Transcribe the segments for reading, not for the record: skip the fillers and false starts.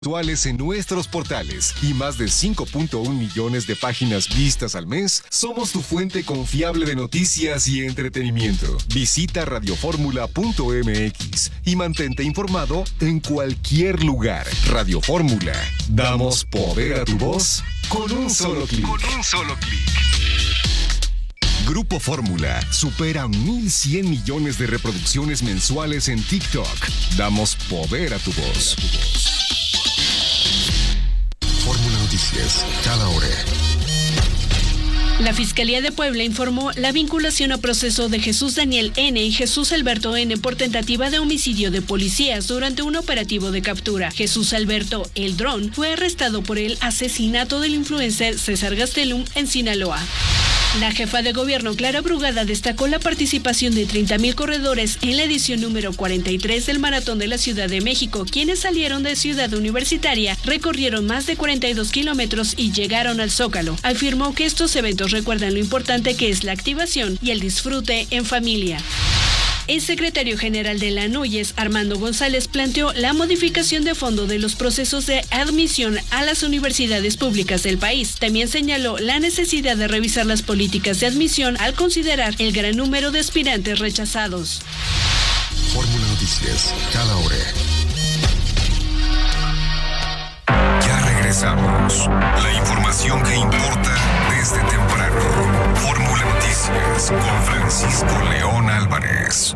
Actuales en nuestros portales y más de 5.1 millones de páginas vistas al mes, somos tu fuente confiable de noticias y entretenimiento. Visita radioformula.mx y mantente informado en cualquier lugar. Radio Fórmula. Damos poder a tu voz con un solo clic. Grupo Fórmula supera 1,100 millones de reproducciones mensuales en TikTok. Damos poder a tu voz. Fórmula Noticias, cada hora. La Fiscalía de Puebla informó la vinculación a proceso de Jesús Daniel N. y Jesús Alberto N. por tentativa de homicidio de policías durante un operativo de captura. Jesús Alberto, el Dron, fue arrestado por el asesinato del influencer César Gastelum en Sinaloa. La jefa de gobierno, Clara Brugada, destacó la participación de 30,000 corredores en la edición número 43 del Maratón de la Ciudad de México, quienes salieron de Ciudad Universitaria, recorrieron más de 42 kilómetros y llegaron al Zócalo. Afirmó que estos eventos recuerdan lo importante que es la activación y el disfrute en familia. El secretario general de la NUYES, Armando González, planteó la modificación de fondo de los procesos de admisión a las universidades públicas del país. También señaló la necesidad de revisar las políticas de admisión al considerar el gran número de aspirantes rechazados. Fórmula Noticias, cada hora. Ya regresamos. La información que importa desde temprano. Fórmula Noticias con Francisco León Álvarez.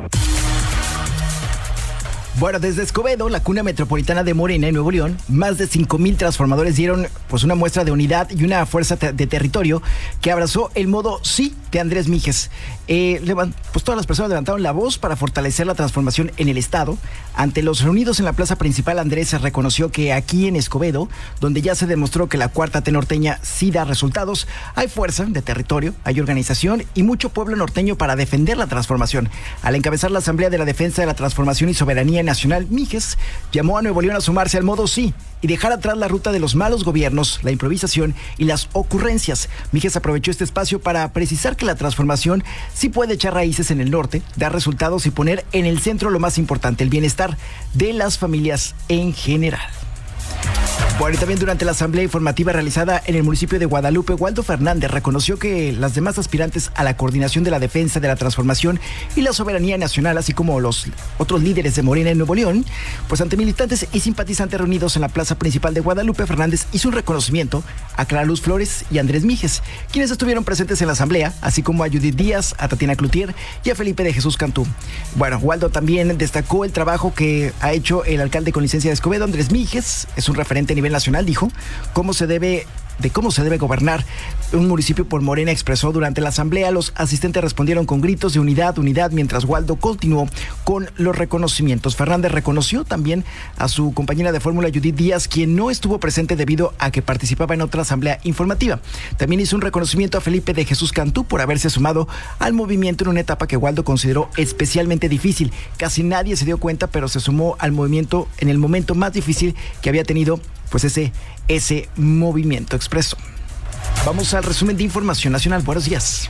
Bueno, desde Escobedo, la cuna metropolitana de Morena, en Nuevo León, más de 5,000 transformadores dieron pues una muestra de unidad y una fuerza de territorio que abrazó el modo sí de Andrés Míguez. Pues todas las personas levantaron la voz para fortalecer la transformación en el estado. Ante los reunidos en la plaza principal, Andrés se reconoció que aquí en Escobedo, donde ya se demostró que la cuarta T norteña sí da resultados, hay fuerza de territorio, hay organización y mucho pueblo norteño para defender la transformación. Al encabezar la Asamblea de la Defensa de la Transformación y Soberanía Nacional, Míguez llamó a Nuevo León a sumarse al modo sí y dejar atrás la ruta de los malos gobiernos, la improvisación y las ocurrencias. Míguez aprovechó este espacio para precisar que la transformación sí puede echar raíces en el norte, dar resultados y poner en el centro lo más importante, el bienestar de las familias en general. Bueno, y también durante la asamblea informativa realizada en el municipio de Guadalupe, Waldo Fernández reconoció que las demás aspirantes a la coordinación de la defensa de la transformación y la soberanía nacional, así como los otros líderes de Morena en Nuevo León, pues ante militantes y simpatizantes reunidos en la plaza principal de Guadalupe, Fernández hizo un reconocimiento a Clara Luz Flores y Andrés Míguez, quienes estuvieron presentes en la asamblea, así como a Judith Díaz, a Tatiana Cloutier y a Felipe de Jesús Cantú. Bueno, Waldo también destacó el trabajo que ha hecho el alcalde con licencia de Escobedo, Andrés Míguez, es un referente a nivel nacional, dijo, cómo se debe gobernar un municipio por Morena. Expresó durante la asamblea, los asistentes respondieron con gritos de unidad, mientras Waldo continuó con los reconocimientos. Fernández reconoció también a su compañera de fórmula Judith Díaz, quien no estuvo presente debido a que participaba en otra asamblea informativa. También hizo un reconocimiento a Felipe de Jesús Cantú por haberse sumado al movimiento en una etapa que Waldo consideró especialmente difícil. Casi nadie se dio cuenta, pero se sumó al movimiento en el momento más difícil que había tenido pues ese movimiento, expreso. Vamos al resumen de información nacional. Buenos días.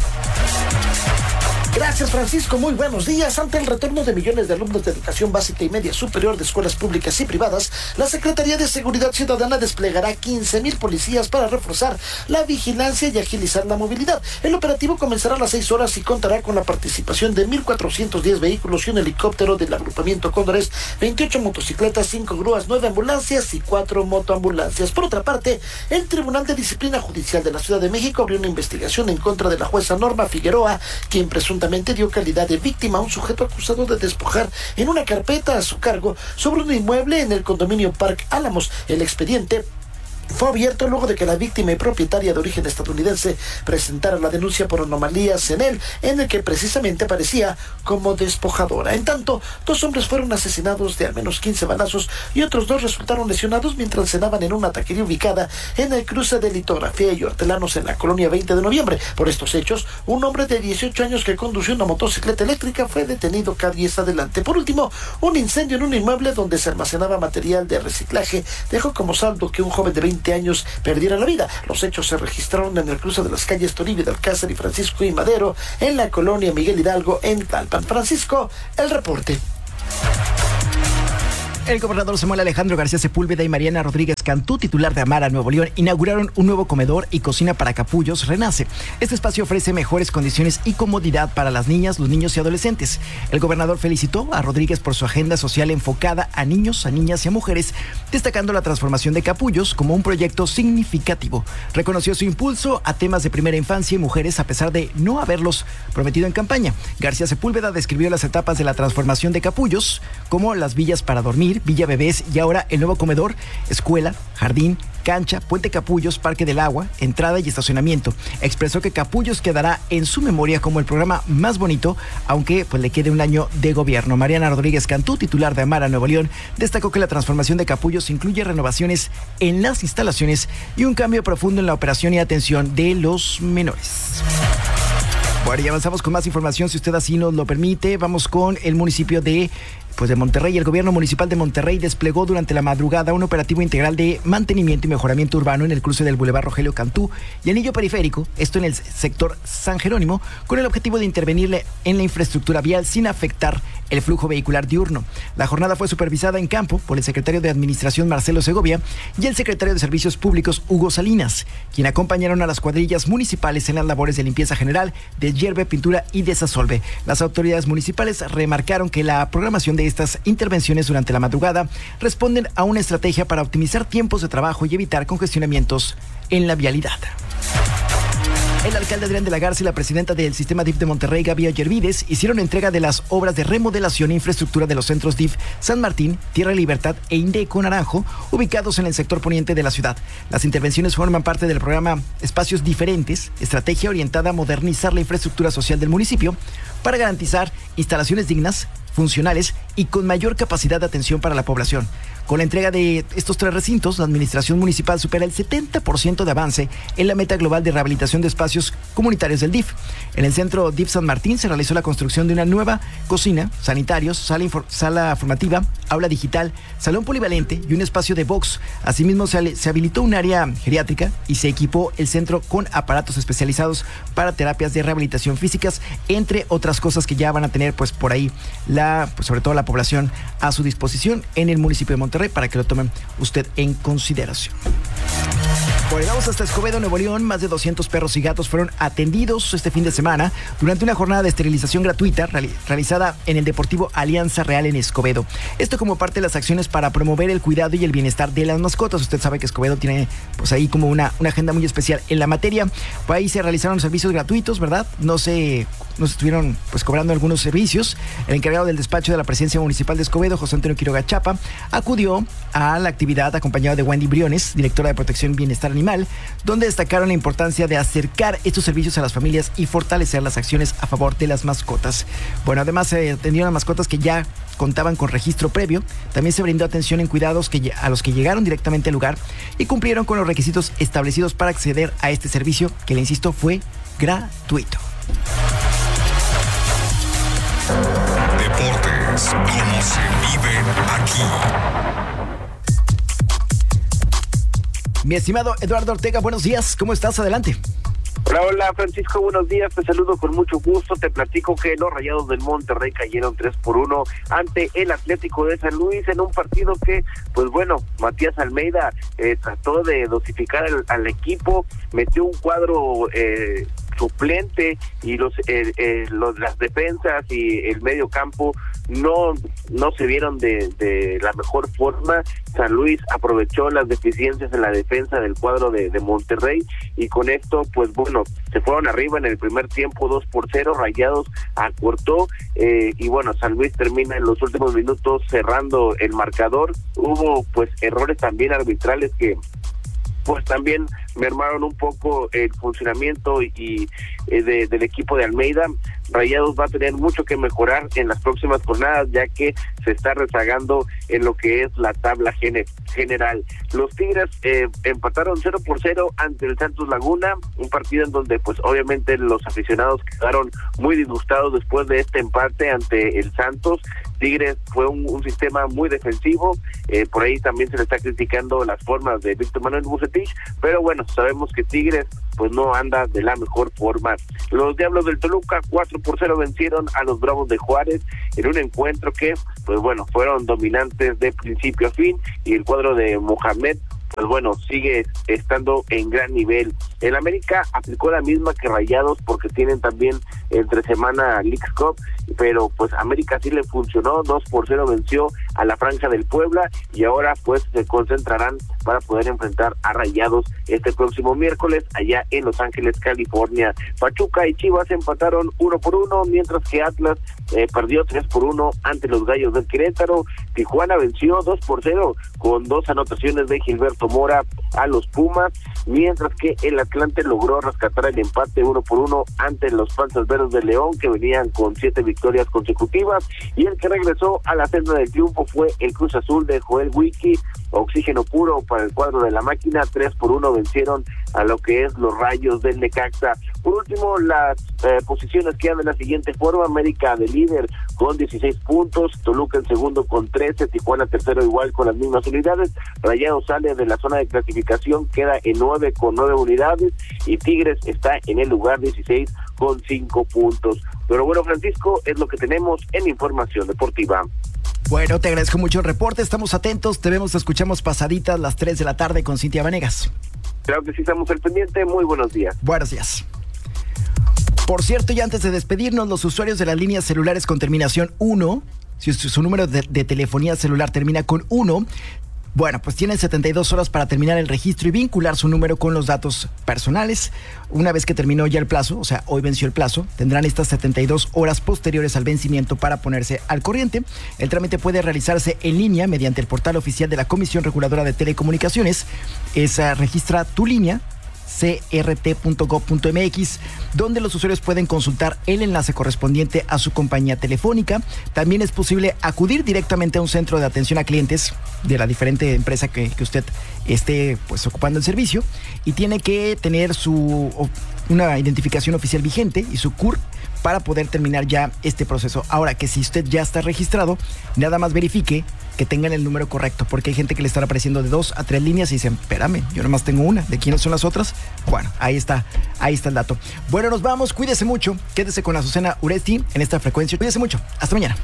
Gracias, Francisco. Muy buenos días. Ante el retorno de millones de alumnos de educación básica y media superior de escuelas públicas y privadas, la Secretaría de Seguridad Ciudadana desplegará 15,000 policías para reforzar la vigilancia y agilizar la movilidad. El operativo comenzará a las 6 horas y contará con la participación de 1,410 vehículos y un helicóptero del agrupamiento Cóndores, 28 motocicletas, 5 grúas, 9 ambulancias y 4 motoambulancias. Por otra parte, el Tribunal de Disciplina Judicial de la Ciudad de México abrió una investigación en contra de la jueza Norma Figueroa, quien presuntamente dio calidad de víctima a un sujeto acusado de despojar en una carpeta a su cargo sobre un inmueble en el condominio Park Álamos. El expediente fue abierto luego de que la víctima y propietaria de origen estadounidense presentara la denuncia por anomalías en él, en el que precisamente aparecía como despojadora. En tanto, 2 hombres fueron asesinados de al menos 15 balazos y otros 2 resultaron lesionados mientras cenaban en una taquería ubicada en el cruce de Litografía y Hortelanos en la colonia 20 de noviembre. Por estos hechos, un hombre de 18 años que condució una motocicleta eléctrica fue detenido días adelante. Por último, un incendio en un inmueble donde se almacenaba material de reciclaje dejó como saldo que un joven de 20 años perdiera la vida. Los hechos se registraron en el cruce de las calles Toribio de Alcázar y Francisco y Madero en la colonia Miguel Hidalgo en Tlalpan. Francisco, el reporte. El gobernador Samuel Alejandro García Sepúlveda y Mariana Rodríguez Cantú, titular de Amara Nuevo León, inauguraron un nuevo comedor y cocina para capullos Renace. Este espacio ofrece mejores condiciones y comodidad para las niñas, los niños y adolescentes. El gobernador felicitó a Rodríguez por su agenda social enfocada a niños, a niñas y a mujeres, destacando la transformación de capullos como un proyecto significativo. Reconoció su impulso a temas de primera infancia y mujeres a pesar de no haberlos prometido en campaña. García Sepúlveda describió las etapas de la transformación de capullos como las villas para dormir, Villa Bebés y ahora el nuevo comedor, escuela, jardín, cancha, puente Capullos, parque del agua, entrada y estacionamiento. Expresó que Capullos quedará en su memoria como el programa más bonito, aunque pues le quede un año de gobierno. Mariana Rodríguez Cantú, titular de Amara Nuevo León, destacó que la transformación de Capullos incluye renovaciones en las instalaciones y un cambio profundo en la operación y atención de los menores. Bueno, y avanzamos con más información, si usted así nos lo permite. Vamos con el municipio de Monterrey. El gobierno municipal de Monterrey desplegó durante la madrugada un operativo integral de mantenimiento y mejoramiento urbano en el cruce del Boulevard Rogelio Cantú y anillo periférico, esto en el sector San Jerónimo, con el objetivo de intervenirle en la infraestructura vial sin afectar el flujo vehicular diurno. La jornada fue supervisada en campo por el secretario de Administración Marcelo Segovia y el secretario de Servicios Públicos Hugo Salinas, quien acompañaron a las cuadrillas municipales en las labores de limpieza general, de hierve, pintura y desasolve. Las autoridades municipales remarcaron que la programación de estas intervenciones durante la madrugada responden a una estrategia para optimizar tiempos de trabajo y evitar congestionamientos en la vialidad. El alcalde Adrián de la Garza y la presidenta del sistema DIF de Monterrey, Gaby Ayervides, hicieron entrega de las obras de remodelación e infraestructura de los centros DIF San Martín, Tierra Libertad e Indeco Naranjo, ubicados en el sector poniente de la ciudad. Las intervenciones forman parte del programa Espacios Diferentes, estrategia orientada a modernizar la infraestructura social del municipio para garantizar instalaciones dignas, funcionales y con mayor capacidad de atención para la población. Con la entrega de estos 3 recintos, la administración municipal supera el 70% de avance en la meta global de rehabilitación de espacios comunitarios del DIF. En el centro DIF San Martín se realizó la construcción de una nueva cocina, sanitarios, sala formativa, aula digital, salón polivalente y un espacio de box. Asimismo, se habilitó un área geriátrica y se equipó el centro con aparatos especializados para terapias de rehabilitación físicas, entre otras cosas que ya van a tener pues por ahí sobre todo la población a su disposición en el municipio de Monterrey, para que lo tomen usted en consideración. Bueno, vamos hasta Escobedo, Nuevo León. Más de 200 perros y gatos fueron atendidos este fin de semana durante una jornada de esterilización gratuita realizada en el Deportivo Alianza Real en Escobedo. Esto como parte de las acciones para promover el cuidado y el bienestar de las mascotas. Usted sabe que Escobedo tiene pues ahí como una agenda muy especial en la materia. Pues ahí se realizaron servicios gratuitos, ¿verdad? Nos estuvieron pues cobrando algunos servicios. El encargado del despacho de la Presidencia Municipal de Escobedo, José Antonio Quiroga Chapa, acudió a la actividad acompañado de Wendy Briones, directora de Protección y Bienestar Animal, donde destacaron la importancia de acercar estos servicios a las familias y fortalecer las acciones a favor de las mascotas. Bueno, además se atendieron a mascotas que ya contaban con registro previo. También se brindó atención en cuidados a los que llegaron directamente al lugar y cumplieron con los requisitos establecidos para acceder a este servicio, que le insisto fue gratuito. Deportes, como se viven aquí. Mi estimado Eduardo Ortega, buenos días. ¿Cómo estás? Adelante. Hola Francisco, buenos días, te saludo con mucho gusto. Te platico que los Rayados del Monterrey cayeron 3-1 ante el Atlético de San Luis en un partido que, pues bueno, Matías Almeida trató de dosificar al equipo, metió un cuadro suplente y las defensas y el medio campo no se vieron de la mejor forma. San Luis aprovechó las deficiencias en la defensa del cuadro de Monterrey y con esto pues bueno, se fueron arriba en el primer tiempo 2-0, Rayados acortó y bueno, San Luis termina en los últimos minutos cerrando el marcador. Hubo pues errores también arbitrales que pues también mermaron un poco el funcionamiento y del equipo de Almeida. Rayados va a tener mucho que mejorar en las próximas jornadas, ya que se está rezagando en lo que es la tabla general. Los Tigres empataron 0-0 ante el Santos Laguna, un partido en donde pues obviamente los aficionados quedaron muy disgustados después de este empate ante el Santos. Tigres fue un sistema muy defensivo, por ahí también se le está criticando las formas de Víctor Manuel Vucetich, pero bueno, sabemos que Tigres pues no anda de la mejor forma. Los Diablos del Toluca 4-0 vencieron a los Bravos de Juárez en un encuentro que pues bueno, fueron dominantes de principio a fin, y el cuadro de Mohamed pues bueno, sigue estando en gran nivel. El América aplicó la misma que Rayados, porque tienen también entre semana Leagues Cup, pero pues América sí le funcionó, 2-0 venció a la Franja del Puebla, y ahora pues se concentrarán para poder enfrentar a Rayados este próximo miércoles allá en Los Ángeles, California. Pachuca y Chivas empataron 1-1, mientras que Atlas perdió 3-1 ante los Gallos del Querétaro. Tijuana venció 2-0 con 2 anotaciones de Gilberto Mora a los Pumas, mientras que el Atlante logró rescatar el empate 1-1 ante los Panzas Verdes de León, que venían con 7 victorias consecutivas, y el que regresó a la senda del triunfo fue el Cruz Azul de Joel Wiki. Oxígeno puro para el cuadro de la máquina, 3-1 vencieron a lo que es los Rayos del Necaxa. Por último, las posiciones quedan de la siguiente forma: América de líder con 16 puntos, Toluca en segundo con 13, Tijuana tercero igual con las mismas unidades, Rayados sale de la zona de clasificación, queda en 9 con 9 unidades, y Tigres está en el lugar 16 con 5 puntos. Pero bueno, Francisco, es lo que tenemos en Información Deportiva. Bueno, te agradezco mucho el reporte, estamos atentos, te vemos, te escuchamos pasaditas las 3 de la tarde con Cintia Vanegas. Claro que sí, estamos al pendiente, muy buenos días. Buenos días. Por cierto, y antes de despedirnos, los usuarios de las líneas celulares con terminación 1, si su número de telefonía celular termina con 1, bueno, pues tienen 72 horas para terminar el registro y vincular su número con los datos personales. Una vez que terminó ya el plazo, o sea, hoy venció el plazo, tendrán estas 72 horas posteriores al vencimiento para ponerse al corriente. El trámite puede realizarse en línea mediante el portal oficial de la Comisión Reguladora de Telecomunicaciones. Registra tu línea, crt.gov.mx, donde los usuarios pueden consultar el enlace correspondiente a su compañía telefónica. También es posible acudir directamente a un centro de atención a clientes de la diferente empresa que usted esté pues ocupando el servicio, y tiene que tener una identificación oficial vigente y su CUR para poder terminar ya este proceso. Ahora, que si usted ya está registrado, nada más verifique que tengan el número correcto, porque hay gente que le están apareciendo de 2 a 3 líneas y dicen, espérame, yo nomás tengo una, ¿de quiénes son las otras? Bueno, ahí está el dato. Bueno, nos vamos, cuídese mucho, quédese con Azucena Uresti en esta frecuencia, cuídese mucho, hasta mañana.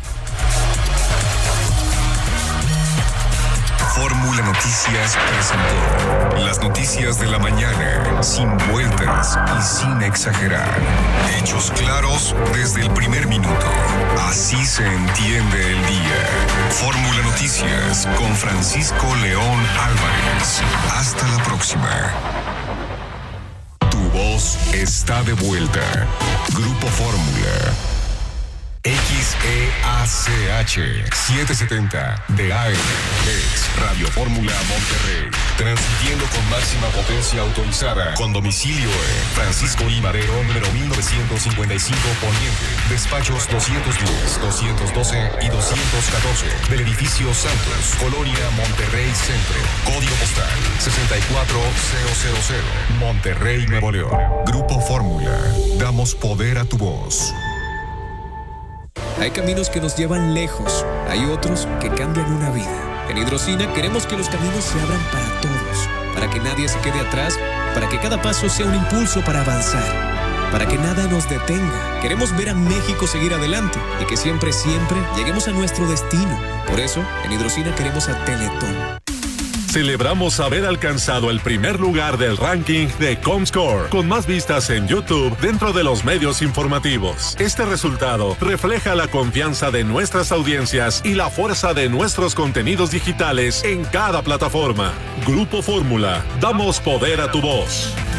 Fórmula Noticias presentó las noticias de la mañana, sin vueltas y sin exagerar. Hechos claros desde el primer minuto. Así se entiende el día. Fórmula Noticias con Francisco León Álvarez. Hasta la próxima. Tu voz está de vuelta. Grupo Fórmula. XEACH 770 de AM es Radio Fórmula Monterrey, transmitiendo con máxima potencia autorizada, con domicilio en Francisco I. Madero, número 1955 Poniente, despachos 210, 212 y 214 del edificio Santos, Colonia Monterrey Centro, código postal 64000, Monterrey, Nuevo León. Grupo Fórmula, damos poder a tu voz. Hay caminos que nos llevan lejos, hay otros que cambian una vida. En Hidrocina queremos que los caminos se abran para todos, para que nadie se quede atrás, para que cada paso sea un impulso para avanzar, para que nada nos detenga. Queremos ver a México seguir adelante y que siempre lleguemos a nuestro destino. Por eso, en Hidrocina queremos a Teletón. Celebramos haber alcanzado el primer lugar del ranking de Comscore, con más vistas en YouTube dentro de los medios informativos. Este resultado refleja la confianza de nuestras audiencias y la fuerza de nuestros contenidos digitales en cada plataforma. Grupo Fórmula, damos poder a tu voz.